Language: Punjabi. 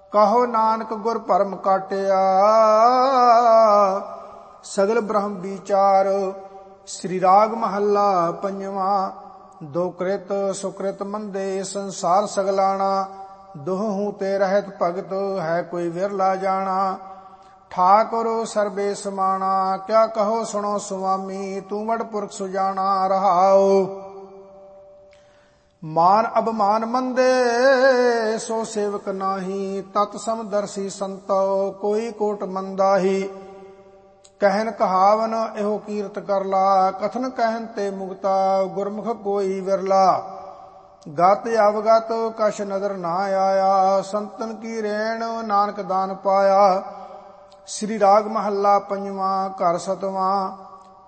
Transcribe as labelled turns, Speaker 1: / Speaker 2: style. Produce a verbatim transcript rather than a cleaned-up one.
Speaker 1: ਕਹੋ ਨਾਨਕ ਗੁਰ ਭਰਮ ਕਾਟਿਆ। ਸਗਲ ਬ੍ਰਹਮ ਵਿਚਾਰ। ਸ੍ਰੀ ਰਾਗ ਮਹੱਲਾ ਪੰਜਵਾਂ। ਦੋ ਕ੍ਰਿਤ ਸੁਕ੍ਰਿਤ ਮੰਦੇ ਸੰਸਾਰ ਸਗਲਾਣਾ। ਦੁਹੂ ਤੇ ਰਹਿਤ ਭਗਤ ਹੈ ਕੋਈ ਵਿਰਲਾ ਜਾਣਾ। ਠਾਕੁਰ ਸਰਬੇ ਸਮਾਣਾ ਕਿਆ ਕਹੋ ਸੁਣੋ ਸੁਆਮੀ। ਤੂੰ ਵਡ ਪੁਰਖ ਸੁਜਾਣਾ ਰਹਾਉ। ਮਾਨ ਅਭਮਾਨ ਮੰਦੇ ਸੋ ਸੇਵਕ ਨਾਹੀ। ਤਤ ਸਮਦਰਸੀ ਸੰਤੋ ਕੋਈ ਕੋਟ ਮੰਦਾਹੀ। ਕਹਿਨ ਕਹਾਵਨ ਇਹੋ ਕੀਰਤ ਕਰਲਾ। ਕਥਨ ਕਹਿਨ ਤੇ ਮੁਕਤਾ ਗੁਰਮੁਖ ਕੋਈ ਵਿਰਲਾ। ਗਤ ਅਵਗਤ ਕਛ ਨਦਰ ਨਾ ਆਇਆ। ਸੰਤਨ ਕੀ ਰੇਣ ਨਾਨਕ ਦਾਨ ਪਾਇਆ। ਸ੍ਰੀ ਰਾਗ ਮਹੱਲਾ ਪੰਜਵਾਂ। ਘਰ ਸਤਵਾਂ।